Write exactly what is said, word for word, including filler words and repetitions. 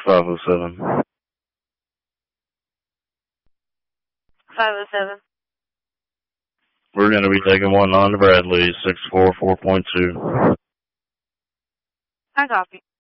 five oh seven. five oh seven. We're going to be taking one on to Bradley, six four four point two. I copy.